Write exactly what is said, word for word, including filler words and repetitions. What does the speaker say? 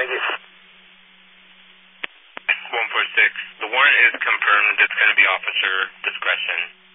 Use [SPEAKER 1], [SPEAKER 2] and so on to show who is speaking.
[SPEAKER 1] Thank you.
[SPEAKER 2] one four six, the warrant is confirmed. It's going to be officer discretion.